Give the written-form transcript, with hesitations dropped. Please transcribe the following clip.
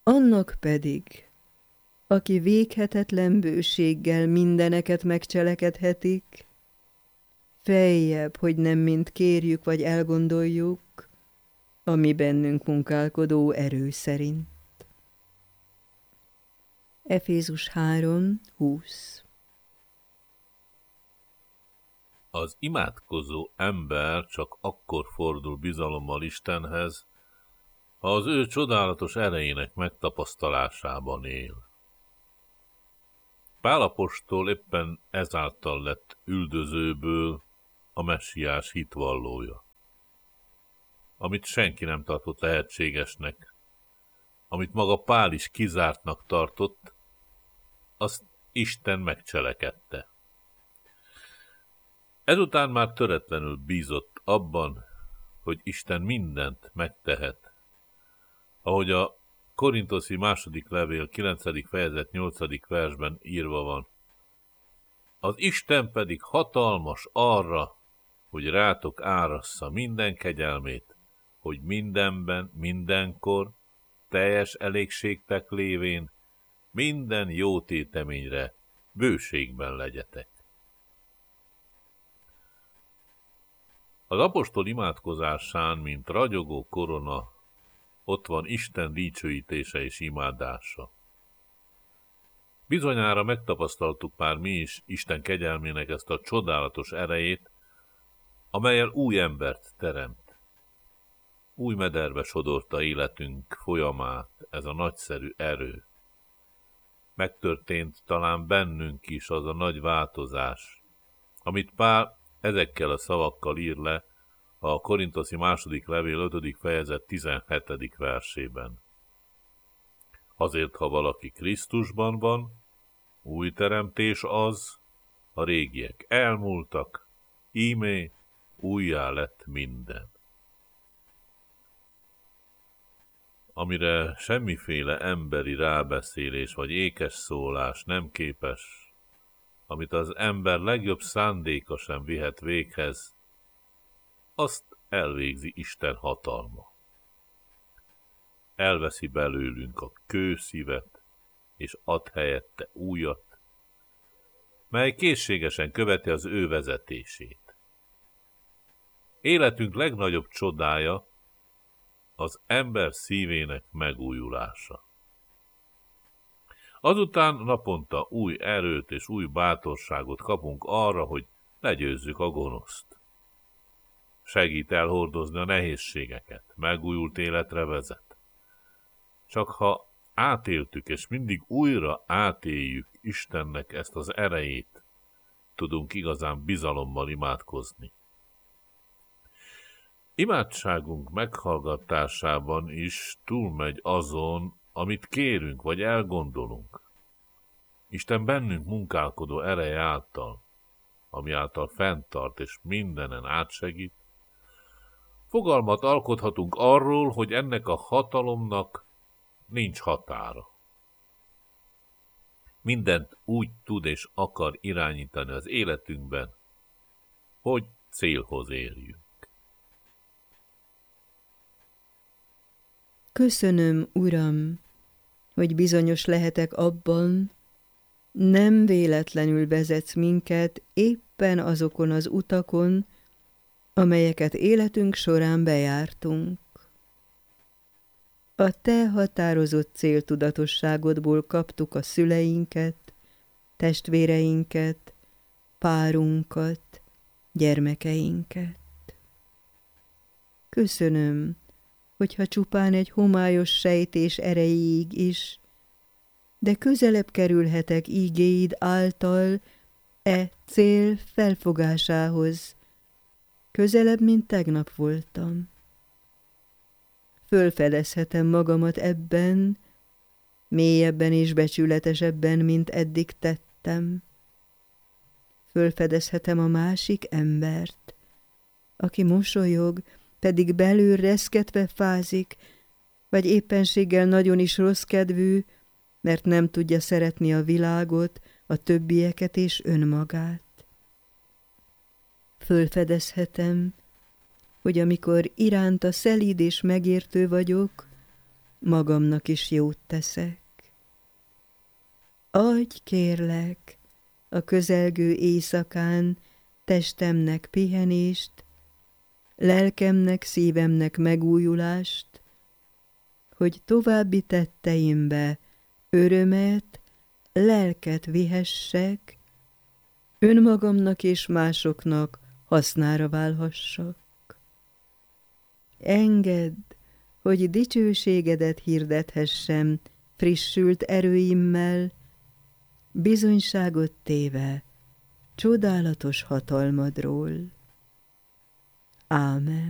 Annak pedig, aki véghetetlen bőséggel mindeneket megcselekedhetik, feljebb, hogy nem mind kérjük vagy elgondoljuk, ami bennünk munkálkodó erő szerint. Efézus 3:20. Az imádkozó ember csak akkor fordul bizalommal Istenhez, ha az ő csodálatos erejének megtapasztalásában él. Pál apostol éppen ezáltal lett üldözőből a messiás hitvallója. Amit senki nem tartott lehetségesnek, amit maga Pál is kizártnak tartott, azt Isten megcselekedte. Ezután már töretlenül bízott abban, hogy Isten mindent megtehet, ahogy a Korintoszi második levél 9. fejezet 8. versben írva van. Az Isten pedig hatalmas arra, hogy rátok árassza minden kegyelmét, hogy mindenben, mindenkor, teljes elégségtek lévén, minden jó téteményre bőségben legyetek. Az apostol imádkozásán, mint ragyogó korona, ott van Isten dicsőítése és imádása. Bizonyára megtapasztaltuk már mi is Isten kegyelmének ezt a csodálatos erejét, amellyel új embert teremt. Új mederbe sodorta életünk folyamát ez a nagyszerű erő. Megtörtént talán bennünk is az a nagy változás, amit Pál ezekkel a szavakkal ír le a Korintoszi második levél 5. fejezet 17. versében. Azért, ha valaki Krisztusban van, új teremtés az, a régiek elmúltak, íme újjá lett minden. Amire semmiféle emberi rábeszélés vagy ékes szólás nem képes, amit az ember legjobb szándéka sem vihet véghez, azt elvégzi Isten hatalma. Elveszi belőlünk a kőszívet, és ad helyette újat, mely készségesen követi az ő vezetését. Életünk legnagyobb csodája az ember szívének megújulása. Azután naponta új erőt és új bátorságot kapunk arra, hogy legyőzzük a gonoszt. Segít elhordozni a nehézségeket, megújult életre vezet. Csak ha átéltük és mindig újra átéljük Istennek ezt az erejét, tudunk igazán bizalommal imádkozni. Imádságunk meghallgatásában is túlmegy azon, amit kérünk vagy elgondolunk. Isten bennünk munkálkodó ereje által, ami által fenntart és mindenen átsegít, fogalmat alkothatunk arról, hogy ennek a hatalomnak nincs határa. Mindent úgy tud és akar irányítani az életünkben, hogy célhoz érjünk. Köszönöm, Uram, hogy bizonyos lehetek abban, nem véletlenül vezetsz minket éppen azokon az utakon, amelyeket életünk során bejártunk. A te határozott céltudatosságodból kaptuk a szüleinket, testvéreinket, párunkat, gyermekeinket. Köszönöm, hogyha csupán egy homályos sejtés erejéig is, de közelebb kerülhetek ígéid által cél felfogásához, közelebb, mint tegnap voltam. Fölfedezhetem magamat ebben, mélyebben és becsületesebben, mint eddig tettem. Fölfedezhetem a másik embert, aki mosolyog, pedig belül reszketve fázik, vagy éppenséggel nagyon is rossz kedvű, mert nem tudja szeretni a világot, a többieket és önmagát. Fölfedezhetem, hogy amikor iránta szelíd és megértő vagyok, magamnak is jót teszek. Adj, kérlek, a közelgő éjszakán testemnek pihenést, lelkemnek, szívemnek megújulást, hogy további tetteimbe örömet, lelket vihessek, önmagamnak és másoknak hasznára válhassak. Engedd, hogy dicsőségedet hirdethessem frissült erőimmel, bizonyságot téve csodálatos hatalmadról. Ámen.